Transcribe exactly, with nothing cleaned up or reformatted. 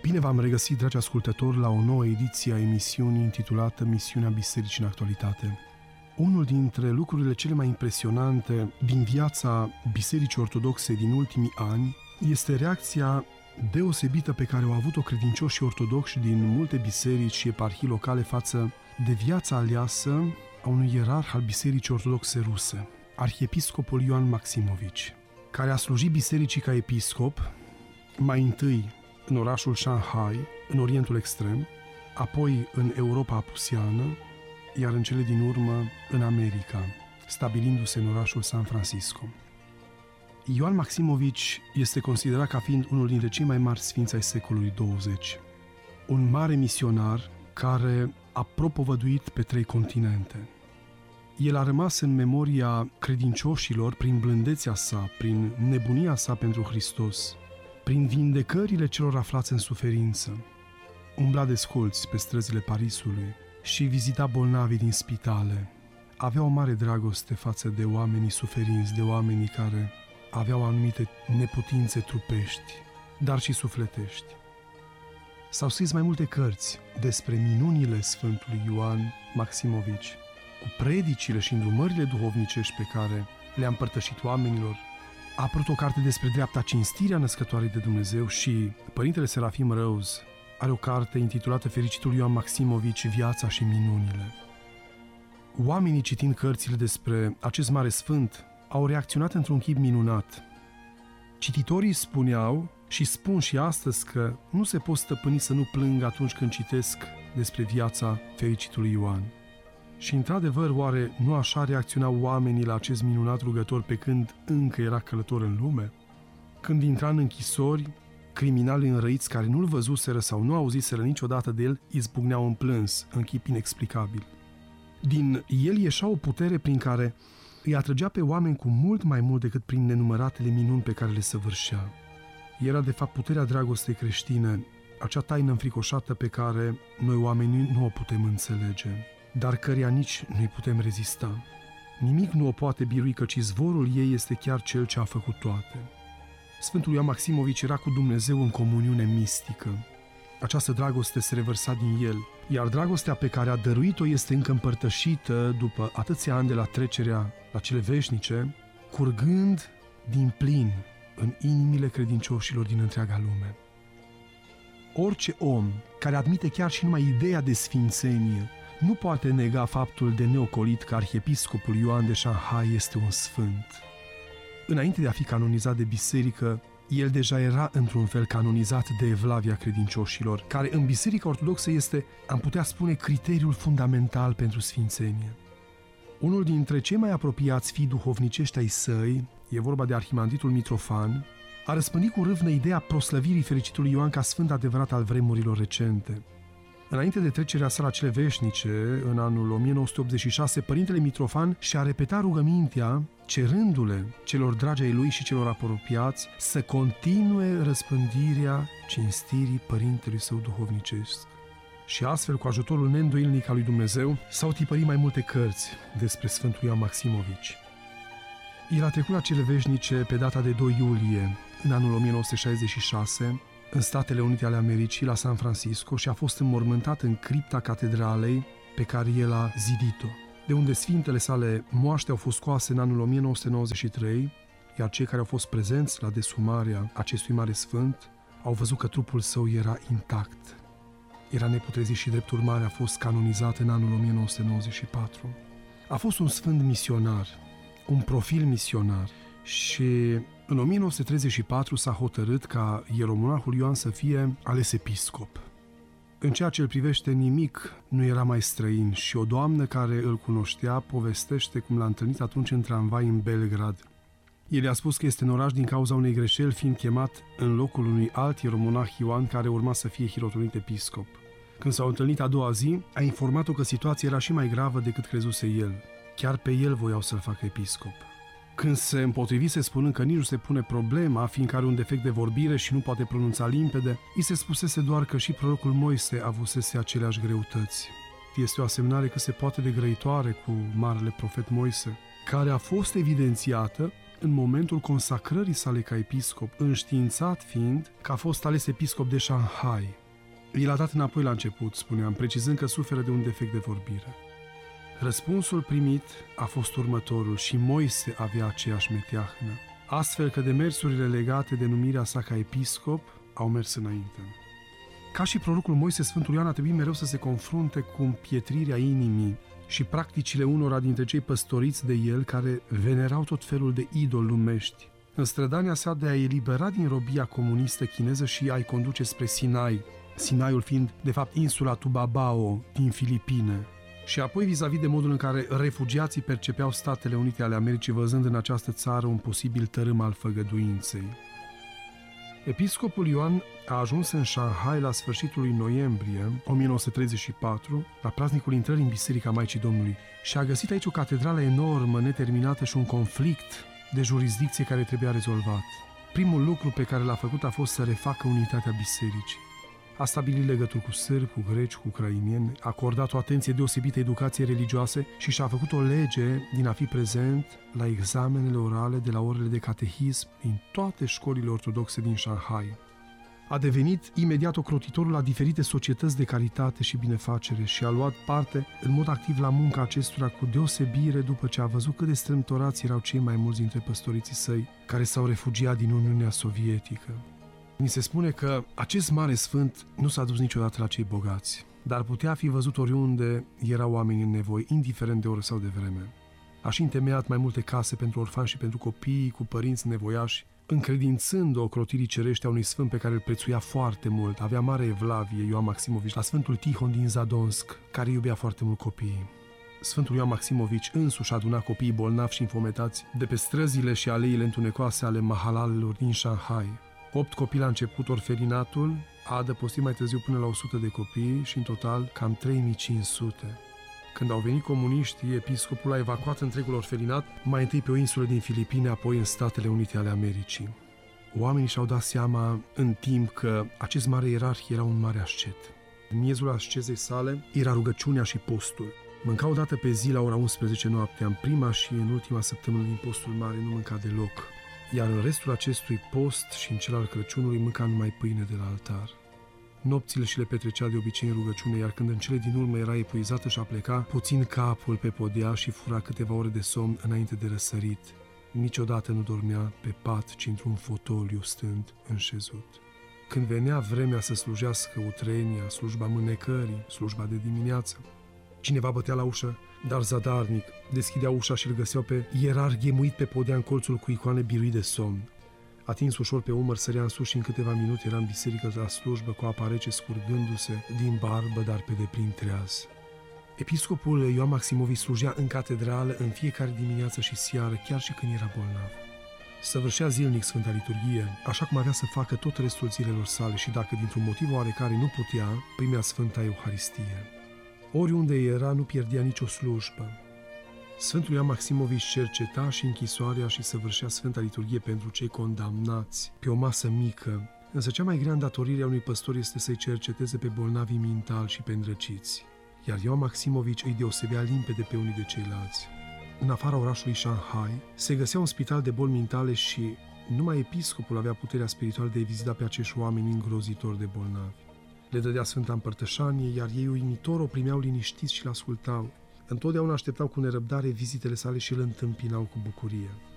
Bine v-am regăsit, dragi ascultători, la o nouă ediție a emisiunii intitulată Misiunea Bisericii în Actualitate. Unul dintre lucrurile cele mai impresionante din viața Bisericii Ortodoxe din ultimii ani este reacția deosebită pe care au avut-o credincioșii ortodoxi din multe biserici și eparhii locale față de viața aleasă a unui ierarh al Bisericii Ortodoxe ruse, arhiepiscopul Ioan Maximovici, care a slujit bisericii ca episcop, mai întâi în orașul Shanghai, în Orientul Extrem, apoi în Europa apusiană, iar în cele din urmă în America, stabilindu-se în orașul San Francisco. Ioan Maximovici este considerat ca fiind unul dintre cei mai mari sfinți ai secolului douăzeci, un mare misionar care a propovăduit pe trei continente. El a rămas în memoria credincioșilor prin blândețea sa, prin nebunia sa pentru Hristos, prin vindecările celor aflați în suferință. Umbla desculți pe străzile Parisului și vizita bolnavii din spitale. Avea o mare dragoste față de oamenii suferinți, de oamenii care aveau anumite neputințe trupești, dar și sufletești. S-au scris mai multe cărți despre minunile Sfântului Ioan Maximovici, cu predicile și îndrumările duhovnicești pe care le-a împărtășit oamenilor. A apărut o carte despre dreapta cinstirea născătoarei de Dumnezeu și Părintele Serafim Rose are o carte intitulată Fericitul Ioan Maximovici, viața și minunile. Oamenii, citind cărțile despre acest mare sfânt, au reacționat într-un chip minunat. Cititorii spuneau și spun și astăzi că nu se pot stăpâni să nu plâng atunci când citesc despre viața fericitului Ioan. Și într-adevăr, oare nu așa reacționau oamenii la acest minunat rugător pe când încă era călător în lume? Când intra în închisori, criminalii înrăiți care nu-l văzuseră sau nu auziseră niciodată de el izbucneau în plâns, în chip inexplicabil. Din el ieșea o putere prin care îi atrăgea pe oameni cu mult mai mult decât prin nenumăratele minuni pe care le săvârșea. Era de fapt puterea dragostei creștine, acea taină înfricoșată pe care noi oamenii nu o putem înțelege, dar căreia nici nu-i putem rezista. Nimic nu o poate birui, căci izvorul ei este chiar cel ce a făcut toate. Sfântul Ioan Maximovici era cu Dumnezeu în comuniune mistică. Această dragoste se revărsa din el, iar dragostea pe care a dăruit-o este încă împărtășită după atâția ani de la trecerea la cele veșnice, curgând din plin în inimile credincioșilor din întreaga lume. Orice om care admite chiar și numai ideea de sfințenie nu poate nega faptul de neocolit că arhiepiscopul Ioan de Shanghai este un sfânt. Înainte de a fi canonizat de biserică, el deja era într-un fel canonizat de evlavia credincioșilor, care în Biserica Ortodoxă este, am putea spune, criteriul fundamental pentru sfințenie. Unul dintre cei mai apropiați fii duhovnicești ai săi, e vorba de arhimandritul Mitrofan, a răspândit cu râvnă ideea proslăvirii fericitului Ioan ca sfânt adevărat al vremurilor recente. Înainte de trecerea sa la cele veșnice, în anul o mie nouă sute optzeci și șase, Părintele Mitrofan și-a repetat rugămintea, cerându-le celor dragi ai lui și celor apropiați să continue răspândirea cinstirii Părintelui său duhovnicesc. Și astfel, cu ajutorul neîndoielnic al lui Dumnezeu, s-au tipărit mai multe cărți despre Sfântul Ioan Maximovici. El a trecut la cele veșnice pe data de doi iulie, în anul o mie nouă sute șaizeci și șase, în Statele Unite ale Americii, la San Francisco, și a fost înmormântat în cripta catedralei pe care el a zidit-o, de unde sfintele sale moaște au fost scoase în anul o mie nouă sute nouăzeci și trei, iar cei care au fost prezenți la desumarea acestui mare sfânt au văzut că trupul său era intact. Era neputrezit și drept urmare a fost canonizat în anul o mie nouă sute nouăzeci și patru. A fost un sfânt misionar, un profil misionar și în o mie nouă sute treizeci și patru s-a hotărât ca ieromonahul Ioan să fie ales episcop. În ceea ce îl privește, nimic nu era mai străin și o doamnă care îl cunoștea povestește cum l-a întâlnit atunci în tramvai în Belgrad. El i-a spus că este în oraș din cauza unei greșeli, fiind chemat în locul unui alt ieromonah Ioan care urma să fie hirotonit episcop. Când s-au întâlnit a doua zi, a informat-o că situația era și mai gravă decât crezuse el. Chiar pe el voiau să-l facă episcop. Când se împotrivise spunând că nici nu se pune problema, fiindcă are un defect de vorbire și nu poate pronunța limpede, i se spusese doar că și prorocul Moise avusese aceleași greutăți. Este o asemnare cât se poate de grăitoare cu marele profet Moise, care a fost evidențiată în momentul consacrării sale ca episcop, înștiințat fiind că a fost ales episcop de Shanghai. El a dat înapoi la început, spuneam, precizând că suferă de un defect de vorbire. Răspunsul primit a fost următorul: și Moise avea aceeași meteahnă, astfel că demersurile legate de numirea sa ca episcop au mers înainte. Ca și prorocul Moise, Sfântul Ioan a trebuit mereu să se confrunte cu împietrirea inimii și practicile unora dintre cei păstoriți de el care venerau tot felul de idoli lumești, în strădania sa de a elibera din robia comunistă chineză și a-i conduce spre Sinai, Sinaiul fiind, de fapt, insula Tubabao din Filipine, și apoi vis-a-vis de modul în care refugiații percepeau Statele Unite ale Americii, văzând în această țară un posibil tărâm al făgăduinței. Episcopul Ioan a ajuns în Shanghai la sfârșitul lui noiembrie o mie nouă sute treizeci și patru, la praznicul intrării în Biserica Maicii Domnului, și a găsit aici o catedrală enormă, neterminată și un conflict de jurisdicție care trebuia rezolvat. Primul lucru pe care l-a făcut a fost să refacă unitatea bisericii. A stabilit legături cu sârbi, cu greci, cu ucrainieni, a acordat o atenție deosebită educației religioase și și-a făcut o lege din a fi prezent la examenele orale de la orele de catehism din toate școlile ortodoxe din Shanghai. A devenit imediat ocrotitorul la diferite societăți de caritate și binefacere și a luat parte în mod activ la munca acestora cu deosebire după ce a văzut cât de strâmtorați erau cei mai mulți dintre păstoriții săi care s-au refugiat din Uniunea Sovietică. Ni se spune că acest mare sfânt nu s-a dus niciodată la cei bogați, dar putea fi văzut oriunde erau oameni în nevoie, indiferent de oră sau de vreme. A și întemeiat mai multe case pentru orfani și pentru copii cu părinți nevoiași, încredințând o ocrotirii cerești a unui sfânt pe care îl prețuia foarte mult. Avea mare evlavie Ioan Maximovici la Sfântul Tihon din Zadonsk, care iubea foarte mult copiii. Sfântul Ioan Maximovici însuși aduna copiii bolnavi și infometați de pe străzile și aleile întunecoase ale mahalalelor din Shanghai. Opt copii la început, orfelinatul a adăpostit mai târziu până la o sută de copii și în total cam trei mii cinci sute. Când au venit comuniștii, episcopul a evacuat întregul orfelinat, mai întâi pe o insulă din Filipine, apoi în Statele Unite ale Americii. Oamenii și-au dat seama în timp că acest mare ierarh era un mare ascet. În miezul ascezei sale era rugăciunea și postul. Mânca o dată pe zi la ora unsprezece noaptea, în prima și în ultima săptămână din postul mare nu mânca deloc, iar în restul acestui post și în cel al Crăciunului mânca numai pâine de la altar. Nopțile și le petrecea de obicei în rugăciune, iar când în cele din urmă era epuizată și a pleca, puțin capul pe podea și fura câteva ore de somn înainte de răsărit. Niciodată nu dormea pe pat, ci într-un fotoliu stând înșezut. Când venea vremea să slujească utrenia, slujba mânecării, slujba de dimineață, cineva bătea la ușă, dar zadarnic deschidea ușa și îl găseau pe ierarh ghemuit pe podea în colțul cu icoane biruit de somn. Atins ușor pe umăr, sărea în sus și în câteva minute era în biserică la slujbă cu apa rece scurgându-se din barbă, dar pe deplin treaz. Episcopul Ioan Maximovici slujea în catedrală în fiecare dimineață și seară, chiar și când era bolnav. Săvârșea zilnic Sfânta Liturghie, așa cum avea să facă tot restul zilelor sale și dacă dintr-un motiv oarecare nu putea, primea Sfânta Euharistie. Oriunde era, nu pierdea nicio slujbă. Sfântul Ioan Maximovici cerceta și închisoarea și săvârșea Sfânta Liturghie pentru cei condamnați, pe o masă mică, însă cea mai grea îndatorire a unui păstor este să-i cerceteze pe bolnavii mentali și pe îndrăciți, iar Ioan Maximovici îi deosebea limpede pe unii de ceilalți. În afara orașului Shanghai se găsea un spital de boli mentale și numai episcopul avea puterea spirituală de a vizita pe acești oameni îngrozitori de bolnavi. Le dădea Sfânta Împărtășanie, iar ei uimitor o primeau liniștiți și l-ascultau. Întotdeauna așteptau cu nerăbdare vizitele sale și îl întâmpinau cu bucurie.